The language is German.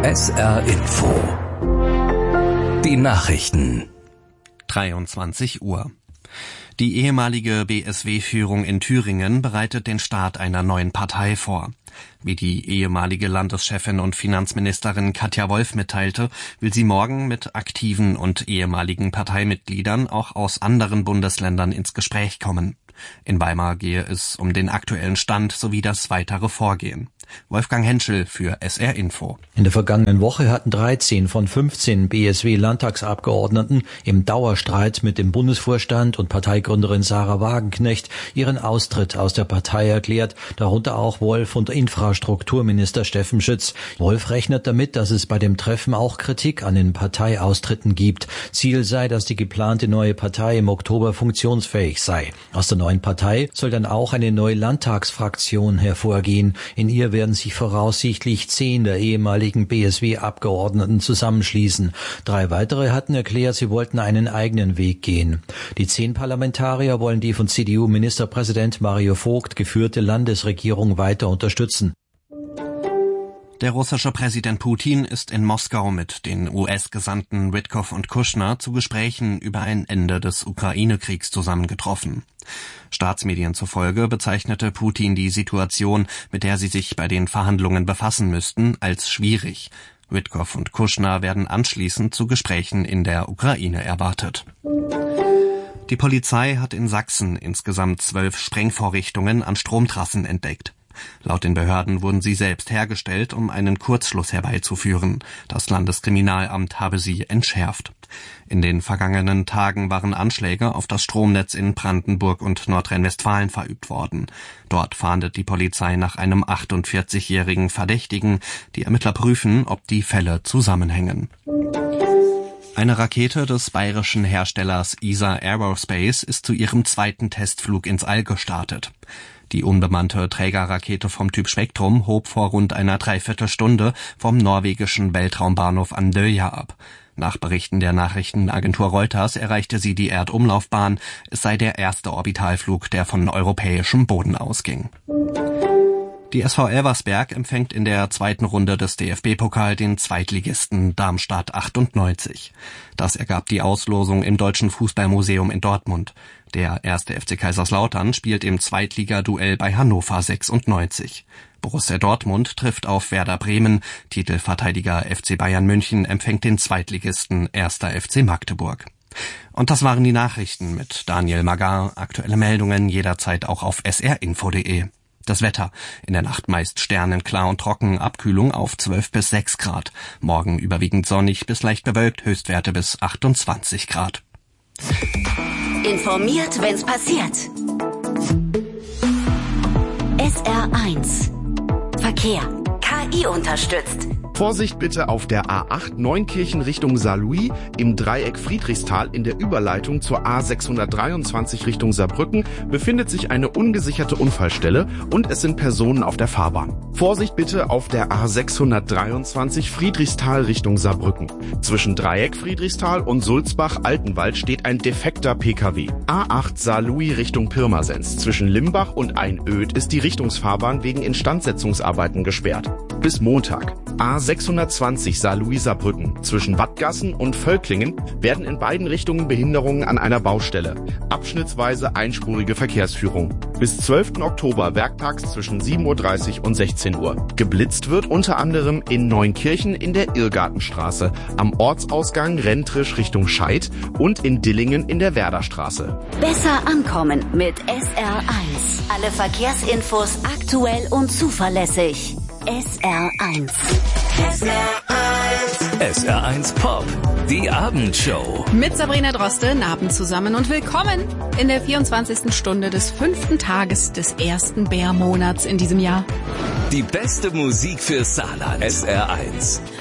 SR Info. Die Nachrichten. 23 Uhr. Die ehemalige BSW-Führung in Thüringen bereitet den Start einer neuen Partei vor. Wie die ehemalige Landeschefin und Finanzministerin Katja Wolf mitteilte, will sie morgen mit aktiven und ehemaligen Parteimitgliedern auch aus anderen Bundesländern ins Gespräch kommen. In Weimar gehe es um den aktuellen Stand sowie das weitere Vorgehen. Wolfgang Henschel für SR Info. In der vergangenen Woche hatten 13 von 15 BSW-Landtagsabgeordneten im Dauerstreit mit dem Bundesvorstand und Parteigründerin Sarah Wagenknecht ihren Austritt aus der Partei erklärt, darunter auch Wolf und Infrastrukturminister Steffen Schütz. Wolf rechnet damit, dass es bei dem Treffen auch Kritik an den Parteiaustritten gibt. Ziel sei, dass die geplante neue Partei im Oktober funktionsfähig sei. Aus der neuen Partei soll dann auch eine neue Landtagsfraktion hervorgehen. In ihr werden sich voraussichtlich 10 der ehemaligen BSW-Abgeordneten zusammenschließen. 3 weitere hatten erklärt, sie wollten einen eigenen Weg gehen. Die 10 Parlamentarier wollen die von CDU-Ministerpräsident Mario Vogt geführte Landesregierung weiter unterstützen. Der russische Präsident Putin ist in Moskau mit den US-Gesandten Witkow und Kushner zu Gesprächen über ein Ende des Ukraine-Kriegs zusammengetroffen. Staatsmedien zufolge bezeichnete Putin die Situation, mit der sie sich bei den Verhandlungen befassen müssten, als schwierig. Witkow und Kushner werden anschließend zu Gesprächen in der Ukraine erwartet. Die Polizei hat in Sachsen insgesamt 12 Sprengvorrichtungen an Stromtrassen entdeckt. Laut den Behörden wurden sie selbst hergestellt, um einen Kurzschluss herbeizuführen. Das Landeskriminalamt habe sie entschärft. In den vergangenen Tagen waren Anschläge auf das Stromnetz in Brandenburg und Nordrhein-Westfalen verübt worden. Dort fahndet die Polizei nach einem 48-jährigen Verdächtigen. Die Ermittler prüfen, ob die Fälle zusammenhängen. Eine Rakete des bayerischen Herstellers ESA Aerospace ist zu ihrem zweiten Testflug ins All gestartet. Die unbemannte Trägerrakete vom Typ Spektrum hob vor rund einer Dreiviertelstunde vom norwegischen Weltraumbahnhof Andøya ab. Nach Berichten der Nachrichtenagentur Reuters erreichte sie die Erdumlaufbahn. Es sei der erste Orbitalflug, der von europäischem Boden ausging. Die SV Elversberg empfängt in der zweiten Runde des DFB-Pokal den Zweitligisten Darmstadt 98. Das ergab die Auslosung im Deutschen Fußballmuseum in Dortmund. Der 1. FC Kaiserslautern spielt im Zweitligaduell bei Hannover 96. Borussia Dortmund trifft auf Werder Bremen. Titelverteidiger FC Bayern München empfängt den Zweitligisten 1. FC Magdeburg. Und das waren die Nachrichten mit Daniel Magar. Aktuelle Meldungen jederzeit auch auf srinfo.de. Das Wetter. In der Nacht meist sternenklar und trocken, Abkühlung auf 12 bis 6 Grad. Morgen überwiegend sonnig bis leicht bewölkt, Höchstwerte bis 28 Grad. Informiert, wenn's passiert. SR1 Verkehr. KI unterstützt. Vorsicht bitte auf der A8 Neunkirchen Richtung Saarlouis, im Dreieck Friedrichsthal in der Überleitung zur A623 Richtung Saarbrücken befindet sich eine ungesicherte Unfallstelle und es sind Personen auf der Fahrbahn. Vorsicht bitte auf der A623 Friedrichsthal Richtung Saarbrücken. Zwischen Dreieck Friedrichsthal und Sulzbach-Altenwald steht ein defekter PKW. A8 Saarlouis Richtung Pirmasens. Zwischen Limbach und Einöd ist die Richtungsfahrbahn wegen Instandsetzungsarbeiten gesperrt. Bis Montag. A620 Saarlouis-Saarbrücken. Zwischen Wattgassen und Völklingen werden in beiden Richtungen Behinderungen an einer Baustelle. Abschnittsweise einspurige Verkehrsführung. Bis 12. Oktober werktags zwischen 7.30 Uhr und 16 Uhr. Geblitzt wird unter anderem in Neunkirchen in der Irrgartenstraße, am Ortsausgang Rentrisch Richtung Scheid und in Dillingen in der Werderstraße. Besser ankommen mit SR1. Alle Verkehrsinfos aktuell und zuverlässig. SR1. SR1 Pop, die Abendshow. Mit Sabrina Droste, Abend zusammen und willkommen in der 24. Stunde des 5. Tages des ersten Bärmonats in diesem Jahr. Die beste Musik für Saarland. SR1.